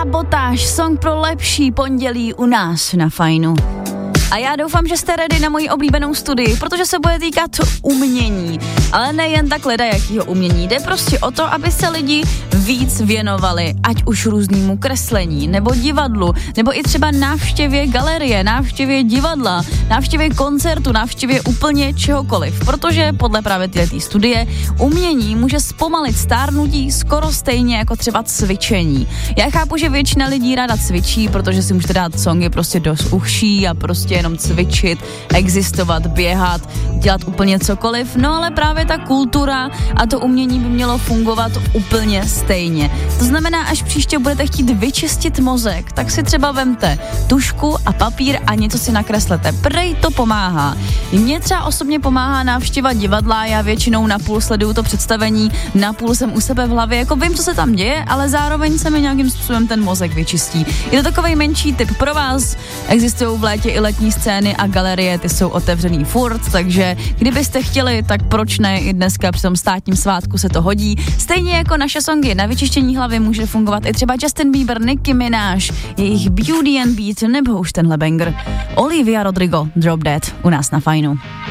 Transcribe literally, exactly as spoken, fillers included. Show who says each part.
Speaker 1: Sabotáž, song pro lepší pondělí u nás na Fajnu. A já doufám, že jste ready na moji oblíbenou studii, protože se bude týkat umění. Ale nejen tak ledajakýho umění, jde prostě o to, aby se lidi víc věnovali, ať už různému kreslení, nebo divadlu, nebo i třeba návštěvě galerie, návštěvě divadla, návštěvě koncertu, návštěvě úplně čehokoliv. Protože podle právě této studie umění může zpomalit stárnutí skoro stejně jako třeba cvičení. Já chápu, že většina lidí ráda cvičí, protože si můžete dát songy prostě do uší a prostě jenom cvičit, existovat, běhat, dělat úplně cokoliv, no ale právě ta kultura a to umění by mělo fungovat úplně stejně. To znamená, až příště budete chtít vyčistit mozek, tak si třeba vemte tužku a papír a něco si nakreslete. Prej to pomáhá. Mně třeba osobně pomáhá návštěva divadla, já většinou napůl sleduju to představení, napůl jsem u sebe v hlavě, jako vím, co se tam děje, ale zároveň se mi nějakým způsobem ten mozek vyčistí. Je to takovej menší tip pro vás, existují v létě i letní scény a galerie, ty jsou otevřený furt, takže kdybyste chtěli, tak proč ne, i dneska při tom státním svátku se to hodí. Stejně jako naše songy na vyčištění hlavy může fungovat i třeba Justin Bieber, Nicki Minaj, jejich Beauty and Beat nebo už tenhle banger. Olivia Rodrigo, Drop Dead u nás na Fajnu.